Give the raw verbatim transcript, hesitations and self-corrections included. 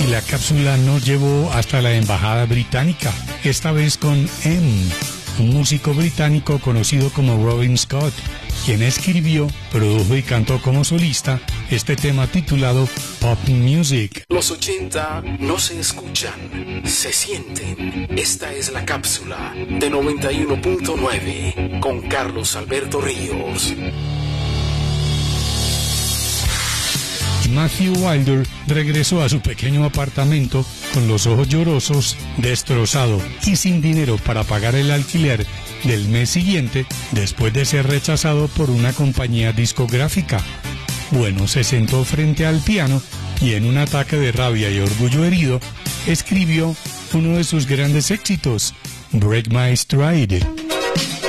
La cápsula nos llevó hasta la embajada británica, esta vez con M, un músico británico conocido como Robin Scott, quien escribió, produjo y cantó como solista este tema titulado Pop Music. Los ochenta no se escuchan, se sienten. Esta es la cápsula de noventa y uno punto nueve con Carlos Alberto Ríos. Matthew Wilder regresó a su pequeño apartamento con los ojos llorosos, destrozado y sin dinero para pagar el alquiler del mes siguiente después de ser rechazado por una compañía discográfica. Bueno, se sentó frente al piano y en un ataque de rabia y orgullo herido, escribió uno de sus grandes éxitos, Break My Stride.